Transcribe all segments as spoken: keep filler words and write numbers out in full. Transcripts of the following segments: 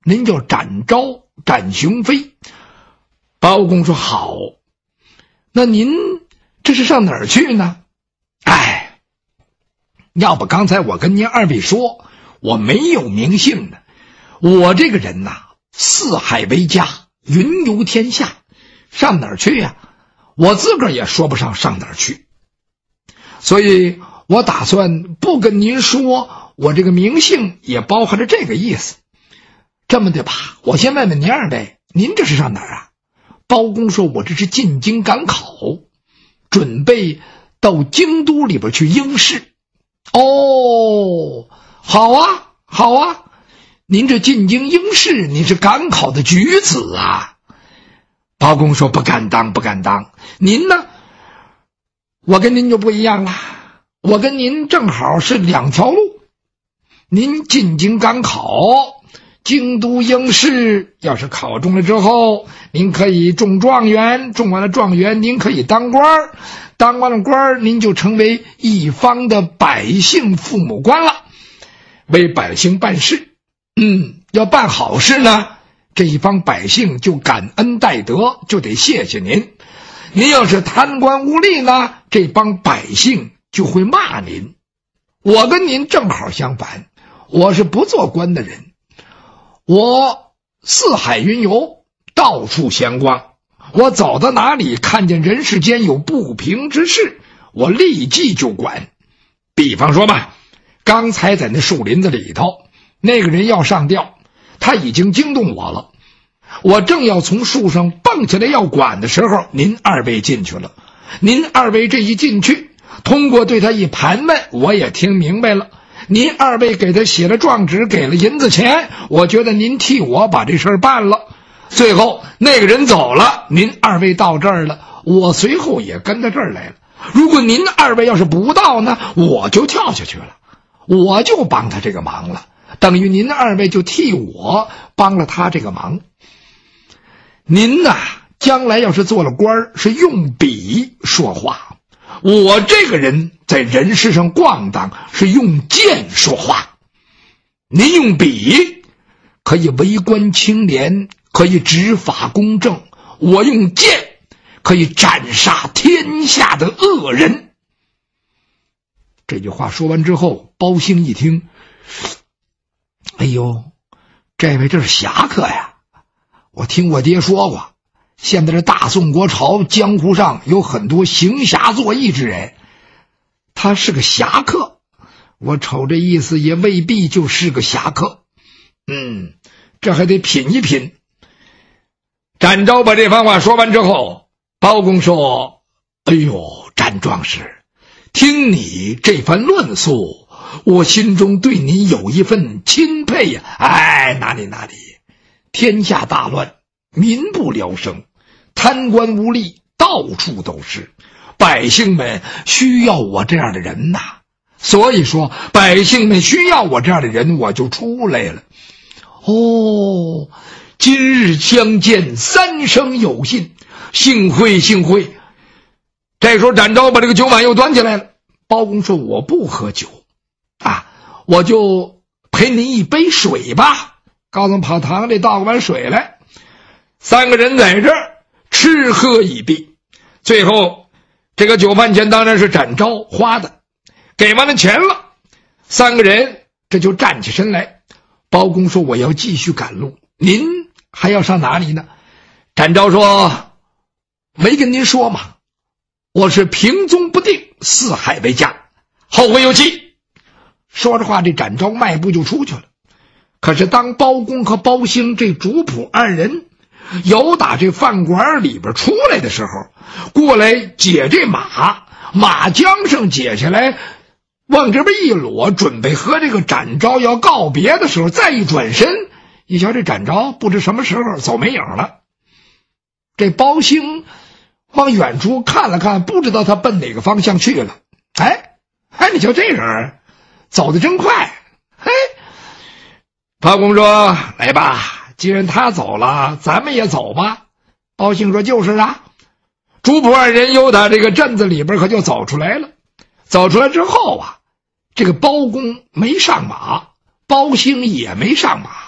您叫展昭，展雄飞。包公说好，那您这是上哪儿去呢？哎，要不刚才我跟您二位说，我没有名姓的，我这个人呐、啊，四海为家，云游天下，上哪儿去呀、啊？我自个儿也说不上上哪儿去，所以我打算不跟您说，我这个名姓也包含着这个意思。这么的吧，我先问问您二位，您这是上哪儿啊？包公说，我这是进京赶考，准备到京都里边去应试。哦，好啊好啊，您这进京应试，您是赶考的举子啊。包公说，不敢当不敢当。您呢，我跟您就不一样了，我跟您正好是两条路。您进京赶考，京都应试，要是考中了之后，您可以中状元，中完了状元您可以当官，当完了官您就成为一方的百姓父母官了，为百姓办事。嗯，要办好事呢，这一方百姓就感恩戴德，就得谢谢您。您要是贪官污吏呢，这帮百姓就会骂您。我跟您正好相反，我是不做官的人，我四海云游，到处闲逛，我走到哪里看见人世间有不平之事，我立即就管。比方说吧，刚才在那树林子里头，那个人要上吊，他已经惊动我了，我正要从树上蹦起来要管的时候，您二位进去了。您二位这一进去，通过对他一盘问，我也听明白了。您二位给他写了状纸，给了银子钱，我觉得您替我把这事儿办了。最后那个人走了，您二位到这儿了，我随后也跟到这儿来了。如果您二位要是不到呢，我就跳下去了，我就帮他这个忙了，等于您二位就替我帮了他这个忙。您呐，将来要是做了官，是用笔说话，我这个人在人世上逛荡，是用剑说话。您用笔可以为官清廉，可以执法公正，我用剑可以斩杀天下的恶人。这句话说完之后，包兴一听，哎呦，这位这是侠客呀！我听我爹说过，现在这大宋国朝江湖上有很多行侠作义之人，他是个侠客，我瞅这意思也未必就是个侠客。嗯，这还得品一品。展昭把这番话说完之后，包公说，哎呦，展壮士，听你这番论述，我心中对你有一份钦佩呀、啊！哎，哪里哪里，天下大乱，民不聊生，贪官污吏到处都是，百姓们需要我这样的人呐、啊，所以说百姓们需要我这样的人，我就出来了。哦，今日相见，三生有幸，幸会幸会。这时候展昭把这个酒碗又端起来了。包公说，我不喝酒啊，我就陪您一杯水吧，告诉跑堂里倒个碗水来。三个人在这儿吃喝一毕，最后这个酒饭钱当然是展昭花的，给完了钱了，三个人这就站起身来。包公说，我要继续赶路，您还要上哪里呢？展昭说，没跟您说嘛，我是平踪不定，四海为家，后会有期。说着话，这展昭迈步就出去了。可是当包公和包兴这主仆二人由打这饭馆里边出来的时候，过来解这马，马缰上解下来，往这边一裸，准备和这个展昭要告别的时候，再一转身，一瞧这展昭不知什么时候走没影了。这包兴往远处看了看，不知道他奔哪个方向去了。哎哎，你瞧这人走得真快。嘿，包公说，来吧，既然他走了，咱们也走吧。包兴说，就是啊。主仆二人由打这个镇子里边可就走出来了。走出来之后啊，这个包公没上马，包兴也没上马，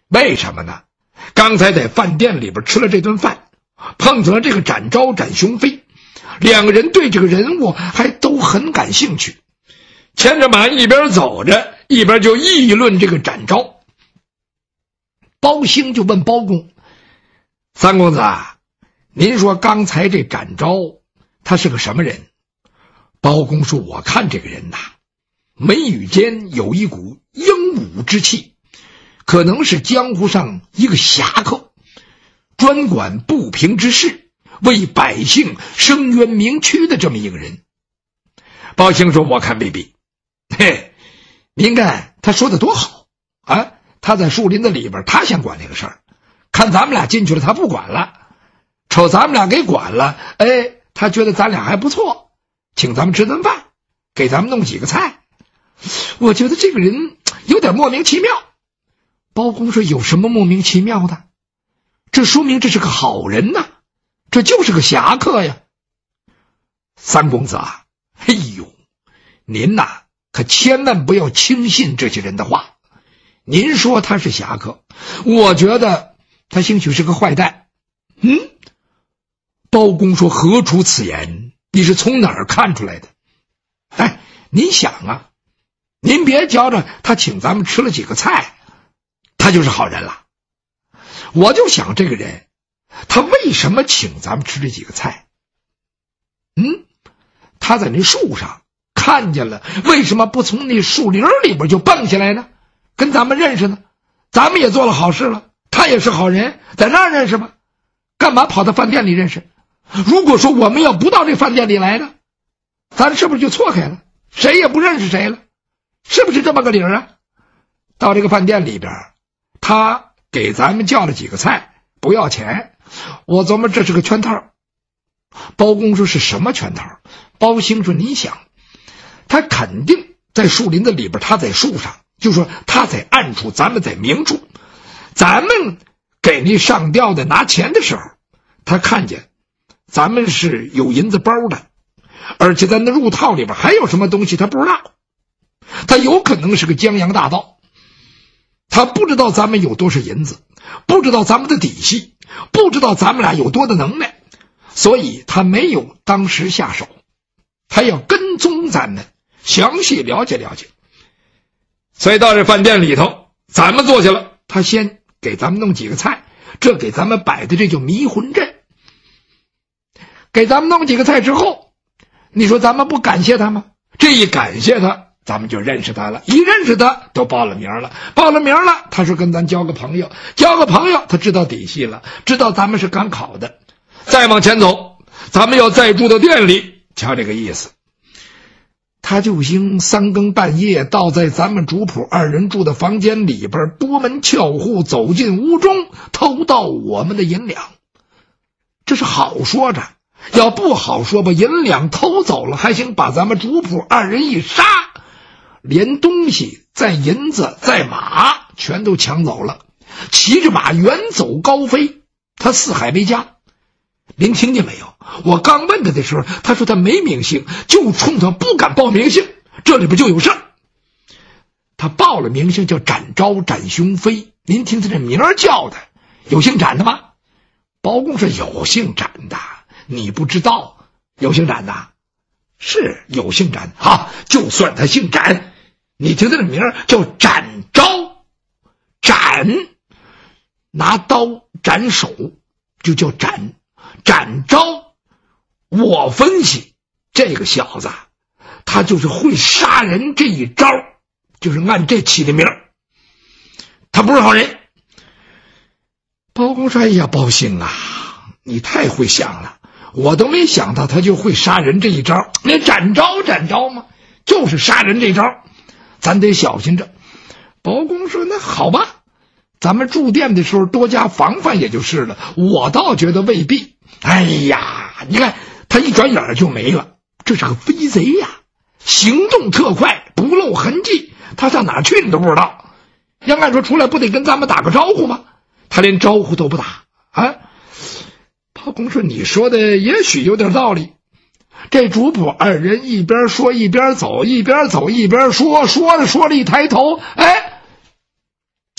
为什么呢？刚才在饭店里边吃了这顿饭，碰见了这个展昭、展雄飞，两个人对这个人物还都很感兴趣，牵着马一边走着一边就议论这个展昭。包兴就问包公：三公子啊，您说刚才这展昭他是个什么人？包公说：我看这个人呐，眉宇间有一股英武之气，可能是江湖上一个侠客，专管不平之事，为百姓伸冤鸣屈的这么一个人。包兴说：我看未必。嘿，您看他说的多好啊！他在树林子里边，他先管这个事儿，看咱们俩进去了他不管了，瞅咱们俩给管了，哎，他觉得咱俩还不错，请咱们吃顿饭，给咱们弄几个菜。我觉得这个人有点莫名其妙。包公说：有什么莫名其妙的？这说明这是个好人呐，这就是个侠客呀。三公子啊，哎呦，您呐可千万不要轻信这些人的话。您说他是侠客，我觉得他兴许是个坏蛋。嗯，包公说：何出此言？你是从哪儿看出来的？哎，您想啊，您别觉着他请咱们吃了几个菜他就是好人了。我就想这个人他为什么请咱们吃这几个菜？嗯，他在那树上看见了，为什么不从那树林里边就蹦下来呢？跟咱们认识呢，咱们也做了好事了，他也是好人，在那儿认识吗？干嘛跑到饭店里认识？如果说我们要不到这饭店里来呢，咱是不是就错开了，谁也不认识谁了？是不是这么个理儿啊？到这个饭店里边，他给咱们叫了几个菜，不要钱，我琢磨这是个圈套。包公说：是什么圈套？包兴说：你想，他肯定在树林子里边，他在树上，就说他在暗处，咱们在明处。咱们给那上吊的拿钱的时候，他看见咱们是有银子包的，而且在那入套里边还有什么东西他不知道，他有可能是个江洋大盗，他不知道咱们有多少银子，不知道咱们的底细，不知道咱们俩有多的能耐，所以他没有当时下手，他要跟踪咱们，详细了解了解。所以到这饭店里头，咱们坐下了，他先给咱们弄几个菜，这给咱们摆的这就迷魂阵。给咱们弄几个菜之后，你说咱们不感谢他吗？这一感谢他，咱们就认识他了，一认识他都报了名了，报了名了，他说跟咱交个朋友，交个朋友，他知道底细了，知道咱们是赶考的。再往前走，咱们要再住到店里，瞧这个意思。他就兴三更半夜倒在咱们主仆二人住的房间里边，夺门撬户，走进屋中，偷盗我们的银两。这是好说着，要不好说把银两偷走了，还行把咱们主仆二人一杀，连东西在银子在马全都抢走了，骑着马远走高飞，他四海为家。您听见没有？我刚问他的时候，他说他没名姓，就冲他不敢报名姓，这里边就有事儿。他报了名姓叫展昭，展雄飞。您听他这名儿叫的，有姓展的吗？包公是有姓展的，你不知道有姓展的？是有姓展的啊，就算他姓展，你听他这名儿叫展昭，斩拿刀斩首就叫斩。展昭，我分析这个小子他就是会杀人这一招，就是按这起的名，他不是好人。包公说：哎呀，包兴啊，你太会想了，我都没想到他就会杀人这一招。那展昭展昭吗？就是杀人这招，咱得小心着。包公说：那好吧，咱们住店的时候多加防范也就是了，我倒觉得未必。哎呀，你看他一转眼就没了，这是个飞贼呀，行动特快，不露痕迹，他上哪去你都不知道。要按说出来不得跟咱们打个招呼吗？他连招呼都不打啊！包公说：你说的也许有点道理。这主仆二人一边说一边走，一边走一边说，说着说着一抬头，哎，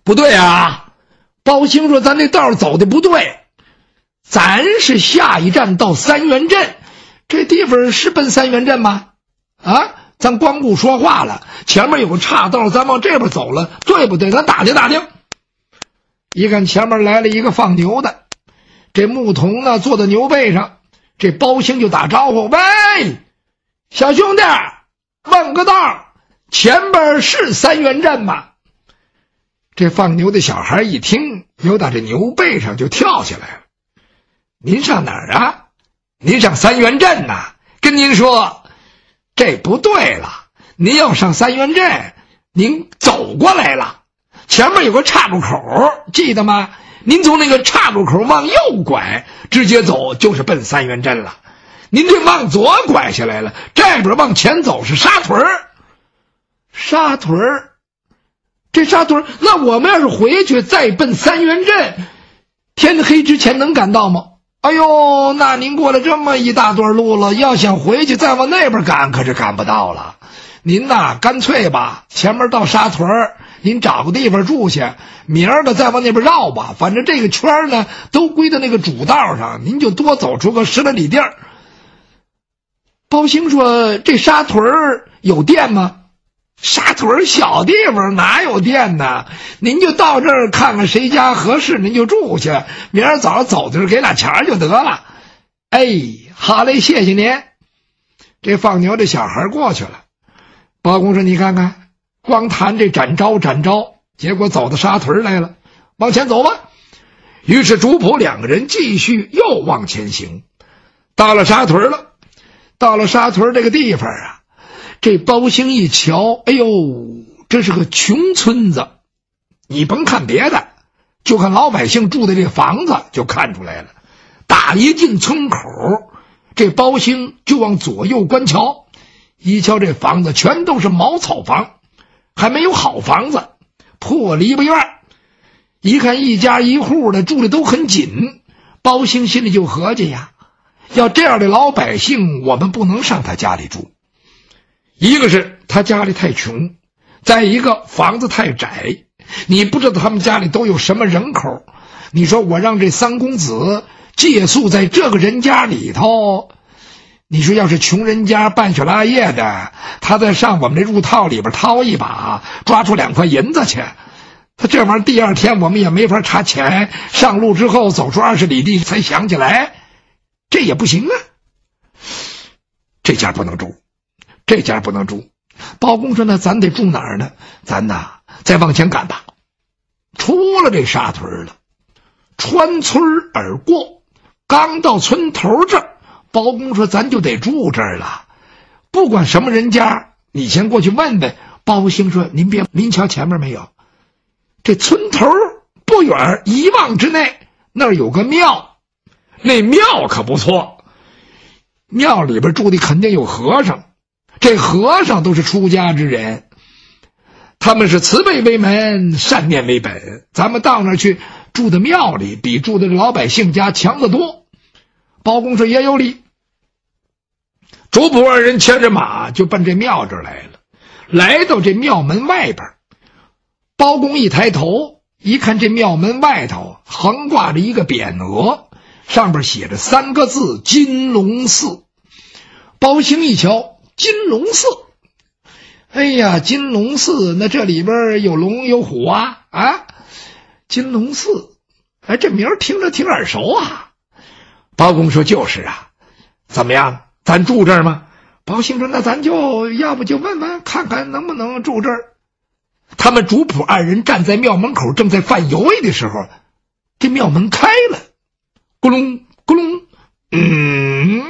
不对啊，包兴说咱这道走的不对，咱是下一站到三元镇，这地方是奔三元镇吗？啊，咱光顾说话了，前面有个岔道，咱往这边走了，对不对？咱打听打听。一看前面来了一个放牛的，这牧童呢坐在牛背上，这包兴就打招呼：喂，小兄弟，问个道，前边是三元镇吗？这放牛的小孩一听，由打这牛背上就跳下来了。您上哪儿啊？您上三元镇呐、啊？跟您说，这不对了，您要上三元镇，您走过来了，前面有个岔路口，记得吗？您从那个岔路口往右拐，直接走就是奔三元镇了。您这往左拐下来了，这边往前走是沙屯儿。沙屯儿，这沙屯儿，那我们要是回去再奔三元镇，天黑之前能赶到吗？哎呦，那您过了这么一大段路了，要想回去再往那边赶，可是赶不到了。您呐，干脆吧，前面到沙屯儿，您找个地方住下，明儿个再往那边绕吧。反正这个圈呢，都归到那个主道上，您就多走出个十来里地儿。包兴说：“这沙屯儿有店吗？”沙屯儿小地方哪有店呢？您就到这儿看看谁家合适，您就住下。明儿早上走的时候给俩钱就得了。哎，好嘞，谢谢您。这放牛的小孩过去了。包公说：“你看看，光谈这展昭展昭，结果走到沙屯来了。往前走吧。”于是主仆两个人继续又往前行，到了沙屯了。到了沙屯这个地方啊，这包兴一瞧，哎呦，这是个穷村子。你甭看别的，就看老百姓住的这房子就看出来了。打一进村口，这包兴就往左右观瞧，一瞧这房子全都是茅草房，还没有好房子，破篱笆院。一看一家一户的住的都很紧，包兴心里就合计呀，要这样的老百姓，我们不能上他家里住。一个是他家里太穷，再一个房子太窄，你不知道他们家里都有什么人口。你说我让这三公子借宿在这个人家里头，你说要是穷人家半宿拉夜的，他再上我们这入套里边掏一把，抓出两块银子去，他这玩意儿第二天我们也没法查钱，上路之后走出二十里地才想起来，这也不行啊。这家不能住，这家不能住。包公说：“那咱得住哪儿呢？咱呐再往前赶吧。”出了这沙屯了，穿村而过，刚到村头这儿，包公说：“咱就得住这儿了，不管什么人家，你先过去问问。”包兴说：“您别，您瞧前面没有？这村头不远一望之内，那儿有个庙，那庙可不错，庙里边住的肯定有和尚，这和尚都是出家之人，他们是慈悲为门，善念为本，咱们到那儿去住的庙里，比住的老百姓家强得多。”包公说：“也有理。”主仆二人牵着马就奔这庙这儿来了。来到这庙门外边，包公一抬头一看，这庙门外头横挂着一个匾额，上边写着三个字：金龙寺。包兴一瞧，金龙寺，哎呀，金龙寺，那这里边有龙有虎啊啊！金龙寺，哎，这名儿听着挺耳熟啊。包公说：“就是啊，怎么样，咱住这儿吗？”包兴说：“那咱就要不就问问看看能不能住这儿。”他们主仆二人站在庙门口，正在犯犹豫的时候，这庙门开了，咕隆咕隆，嗯，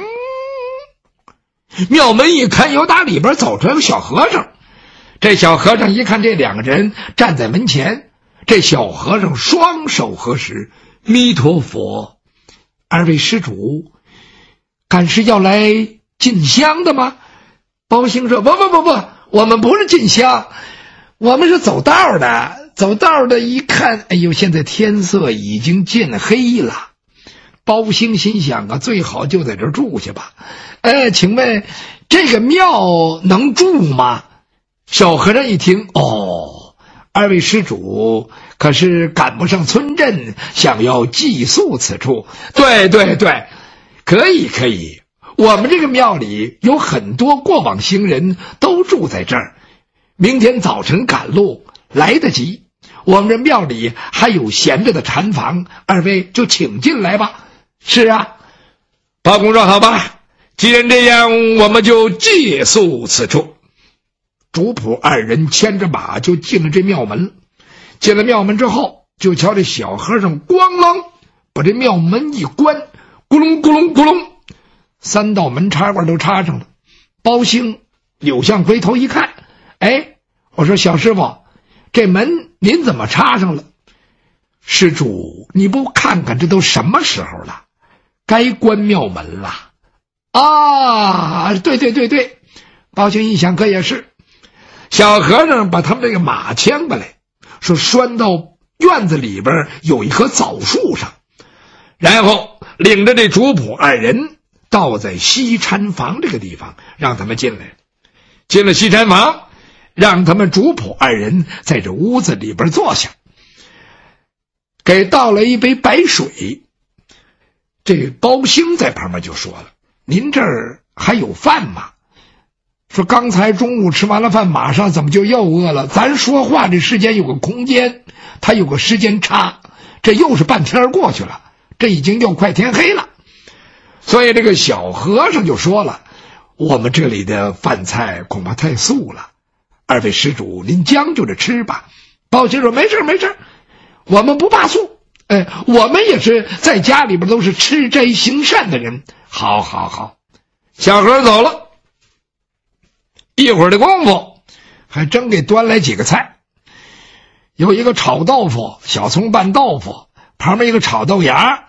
庙门一开，由打里边走出来个小和尚。这小和尚一看这两个人站在门前，这小和尚双手合十：“弥陀佛，二位施主，赶是要来进香的吗？”包兴说：“不不不不，我们不是进香，我们是走道的。走道的一看，哎呦，现在天色已经渐黑了。”包兴心想啊，最好就在这儿住去吧。呃，请问这个庙能住吗？小和尚一听，哦，二位施主可是赶不上村镇，想要寄宿此处。对对对，可以可以，我们这个庙里有很多过往行人都住在这儿，明天早晨赶路来得及，我们这庙里还有闲着的禅房，二位就请进来吧。是啊，包公说好吧，既然这样，我们就借宿此处。主仆二人牵着马就进了这庙门。进了庙门之后，就瞧这小和尚咣啷把这庙门一关，咕隆咕隆咕隆，三道门插管都插上了。包兴柳相回头一看，哎，我说小师傅，这门您怎么插上了？施主，你不看看这都什么时候了，该关庙门了。啊，对对对对，包兴一想可也是。小和尚把他们这个马牵过来，说拴到院子里边有一棵枣树上，然后领着这主仆二人到在西禅房这个地方，让他们进来。进了西禅房，让他们主仆二人在这屋子里边坐下，给倒了一杯白水。这包兴在旁边就说了，您这儿还有饭吗？说刚才中午吃完了饭，马上怎么就又饿了？咱说话这时间有个空间，它有个时间差，这又是半天过去了，这已经又快天黑了。所以这个小和尚就说了，我们这里的饭菜恐怕太素了，二位施主您将就着吃吧。包兴说没事没事，我们不怕素，哎，我们也是在家里边都是吃斋行善的人。好好好，小和尚走了。一会儿的功夫，还真给端来几个菜，有一个炒豆腐，小葱拌豆腐，旁边一个炒豆芽。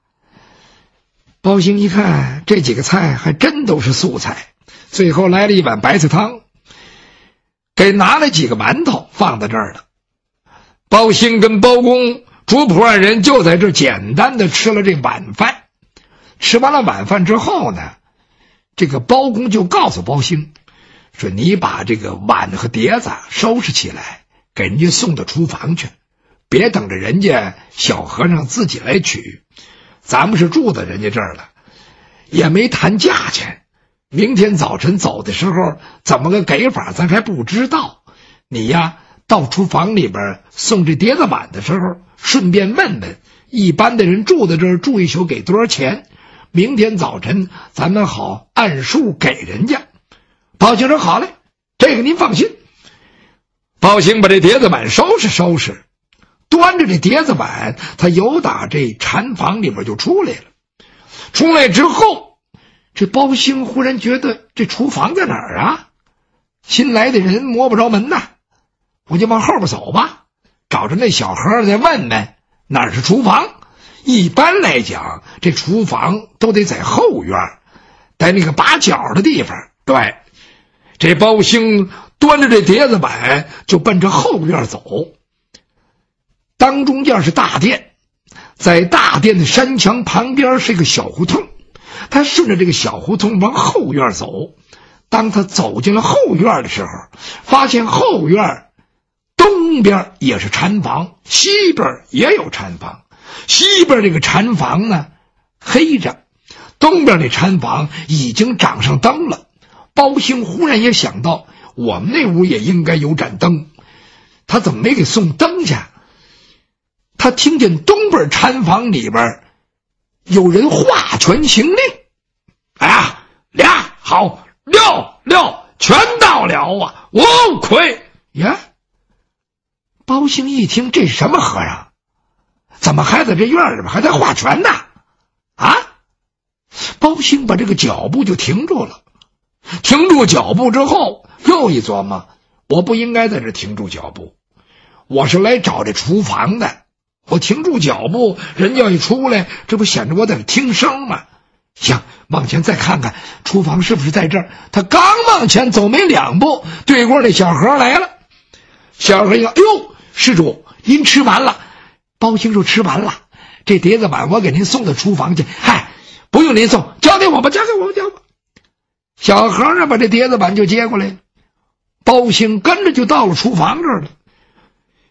包兴一看这几个菜还真都是素菜，最后来了一碗白菜汤，给拿了几个馒头放在这儿了。包兴跟包公、主仆二人就在这简单的吃了这晚饭。吃完了晚饭之后呢，这个包公就告诉包兴说，你把这个碗和碟子收拾起来，给人家送到厨房去，别等着人家小和尚自己来取。咱们是住在人家这儿了，也没谈价钱，明天早晨走的时候怎么个给法咱还不知道。你呀到厨房里边送这碟子碗的时候，顺便问问一般的人住在这儿住一宿给多少钱，明天早晨咱们好按数给人家。包兴说好嘞，这个您放心。包兴把这碟子碗收拾收拾，端着这碟子碗，他由打这禅房里边就出来了。出来之后，这包兴忽然觉得这厨房在哪儿啊？新来的人摸不着门呐，我就往后边走吧，找着那小和尚再问问哪儿是厨房。一般来讲，这厨房都得在后院，在那个把角的地方。对，这包兴端着这碟子碗就奔着后院走。当中间是大殿，在大殿的山墙旁边是一个小胡同，他顺着这个小胡同往后院走。当他走进了后院的时候，发现后院东边也是禅房，西边也有禅房。西边这个禅房呢黑着，东边这禅房已经长上灯了。包兴忽然也想到，我们那屋也应该有盏灯，他怎么没给送灯去？他听见东边禅房里边有人画拳行令，哎呀，俩好六六全到了啊！我亏呀！包兴一听，这什么和尚？怎么还在这院里边还在画拳呢？啊！包兴把这个脚步就停住了。停住脚步之后，又一琢磨，我不应该在这停住脚步，我是来找这厨房的。我停住脚步，人家一出来，这不显得我在这听声吗？行，往前再看看厨房是不是在这儿。他刚往前走没两步，对过那小何来了。小何一看，哎呦，施主您吃完了。包兴说吃完了，这碟子碗我给您送到厨房去。嗨，不用您送，交给我吧，交给我吧，交给我吧。小和尚把这碟子碗就接过来了，包兴跟着就到了厨房这儿了。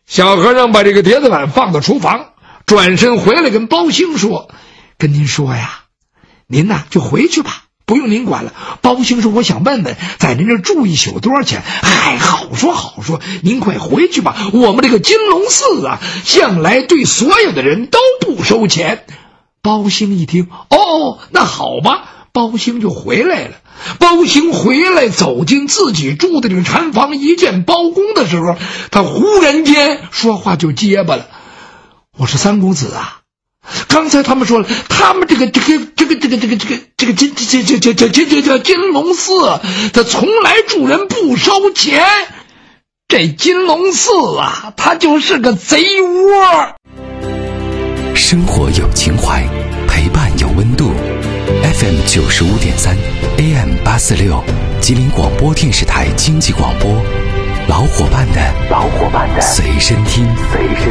小和尚把这个碟子碗放到厨房，转身回来跟包兴说：“跟您说呀，您呐就回去吧，不用您管了。”包兴说：“我想问问，在您这住一宿多少钱？”“嗨，好说好说，您快回去吧。我们这个金龙寺啊，向来对所有的人都不收钱。”包兴一听，哦，那好吧，包兴就回来了。包兴回来走进自己住的这个禅房，一见包公的时候，他忽然间说话就结巴了：“我说三公子啊，刚才他们说了，他们这个这个这个这个这个这个这个金这这这这这这这金龙寺，他从来住人不收钱。这金龙寺啊，它就是个贼窝。” 生活有情怀，陪伴有温度。F M 九十五点三 A M 八四六，吉林广播电视台经济广播，老伙伴的老伙伴的随身听随身